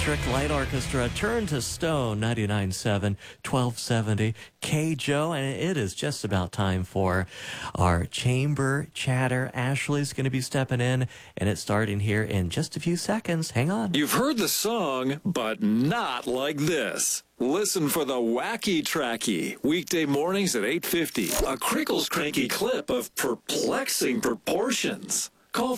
Electric Light Orchestra, Turn to Stone, 99.7, 1270 KJO, and it is just about time for our chamber chatter. Ashley's going to be stepping in, and it's starting here in just a few seconds. Hang on. You've heard the song, but not like this. Listen for the Wacky Tracky, weekday mornings at 8:50. A Crickles Cranky clip of perplexing proportions. Call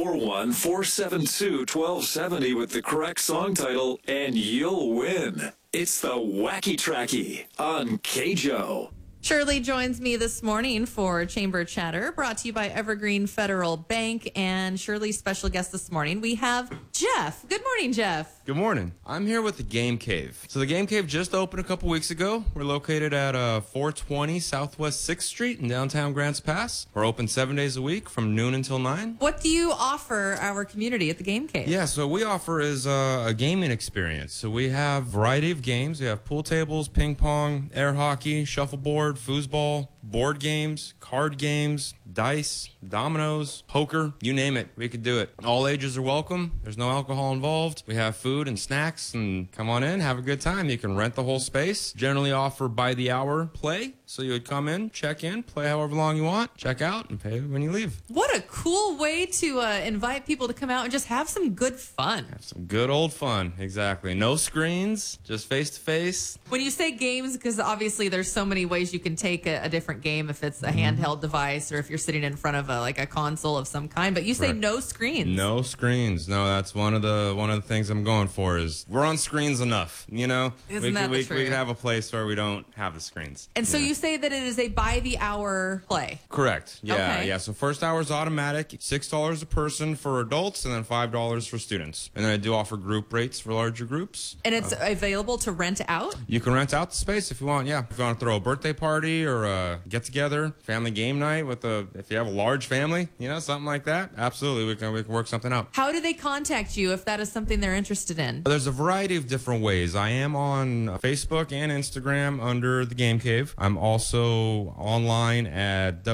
541-472-1270 with the correct song title, and you'll win. It's the Wacky Tracky on KJO. Shirley joins me this morning for Chamber Chatter, brought to you by Evergreen Federal Bank. And Shirley's special guest this morning, we have Jeff. Good morning, Jeff. Good morning. I'm here with the Game Cave. So the Game Cave just opened a couple weeks ago. We're located at 420 Southwest 6th Street in downtown Grants Pass. We're open 7 days a week from noon until 9. What do you offer our community at the Game Cave? Yeah, so what we offer is a gaming experience. So we have a variety of games. We have pool tables, ping pong, air hockey, shuffleboard, foosball, board games, card games, dice, dominoes, poker, you name it. We could do it. All ages are welcome. There's no alcohol involved. We have food and snacks, and come on in, have a good time. You can rent the whole space. Generally offer by the hour play. So you would come in, check in, play however long you want, check out, and pay when you leave. What a cool way to invite people to come out and just have some good fun. Have some good old fun, exactly. No screens, just face-to-face. When you say games, because obviously there's so many ways you can take a different game if it's a handheld device or if you're sitting in front of a console of some kind, but you say no screens. No screens. No, that's one of the things I'm going for is we're on screens enough, you know? Isn't that the truth? We can have a place where we don't have the screens. And so you say that it is a by the hour play. Correct. Yeah, Okay. yeah. So first hour is automatic, $6 a person for adults, and then $5 for students. And then I do offer group rates for larger groups. And it's available to rent out? You can rent out the space if you want, yeah. If you want to throw a birthday party or a get-together, family game night if you have a large family, something like that, absolutely, we can work something out. How do they contact you if that is something they're interested in? There's a variety of different ways. I am on Facebook and Instagram under the Game Cave. I'm also online at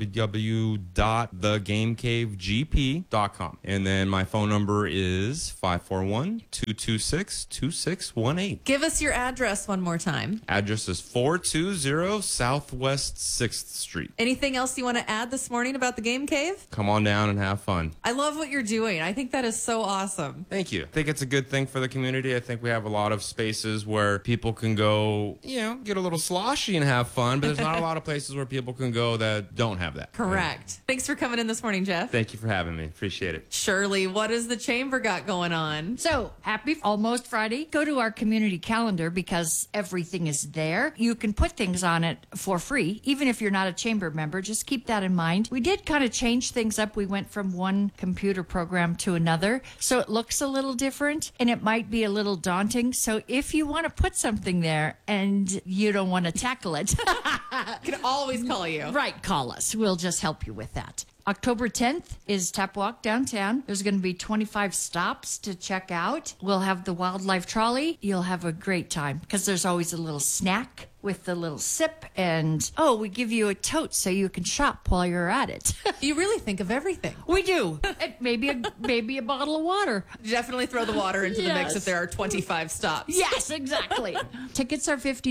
www.thegamecavegp.com. And then my phone number is 541-226-2618. Give us your address one more time. Address is 420 Southwest 6th Street. Anything else you want to add this morning about the Game Cave? Come on down and have fun. I love what you're doing. I think that is so awesome. Thank you. I think it's a good thing for the community. I think we have a lot of spaces where people can go, get a little sloshy and have fun, but there's not a lot of places where people can go that don't have that. Correct. Thanks for coming in this morning, Jeff. Thank you for having me. Appreciate it. Shirley, what has the chamber got going on? So, happy almost Friday. Go to our community calendar because everything is there. You can put things on it for free, even if you're not a chamber member. Just keep that in mind. We did kind of change things up. We went from one computer program to another, so it looks a little different and it might be a little daunting. So if you want to put something there and you don't want to tackle it, Can always call you. right, call us. We'll just help you with that. October 10th is Tap Walk downtown. There's going to be 25 stops to check out. We'll have the wildlife trolley. You'll have a great time because there's always a little snack with the little sip, and we give you a tote so you can shop while you're at it. You really think of everything. We do. Maybe a bottle of water. Definitely throw the water into the mix Yes. if there are 25 stops. Yes, exactly. Tickets are $50,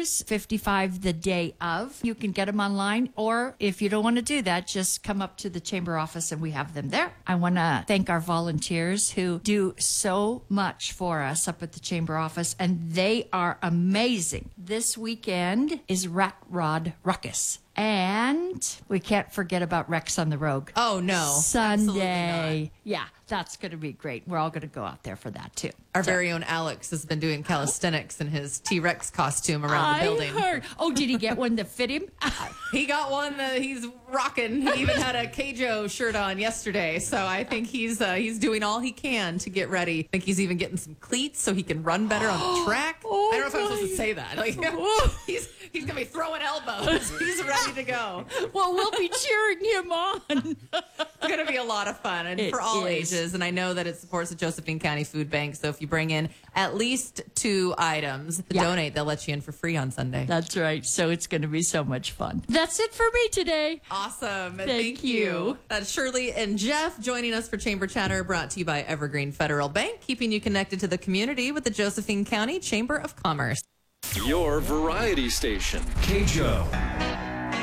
$55 the day of. You can get them online, or if you don't want to do that, just come up to the chamber office and we have them there. I want to thank our volunteers who do so much for us up at the chamber office, and they are amazing. This weekend is Rat Rod Ruckus. And we can't forget about Rex on the Rogue. Oh, no. Sunday. Yeah, that's going to be great. We're all going to go out there for that, too. Our very own Alex has been doing calisthenics in his T-Rex costume around the building. I heard. Oh, did he get one that fit him? He got one that he's rocking. He even had a KJO shirt on yesterday. So I think he's doing all he can to get ready. I think he's even getting some cleats so he can run better on the track. I don't know if I'm supposed to say that. He's going to be throwing elbows. He's ready to go. Well, we'll be cheering him on. It's going to be a lot of fun and It for all is. ages. And I know that it supports the Josephine County Food Bank. So if you bring in at least 2 items to donate, they'll let you in for free on Sunday. That's right. So it's going to be so much fun. That's it for me today. Awesome. Thank you. That's Shirley and Jeff joining us for Chamber Chatter, brought to you by Evergreen Federal Bank, keeping you connected to the community with the Josephine County Chamber of Commerce. Your variety station. KJO.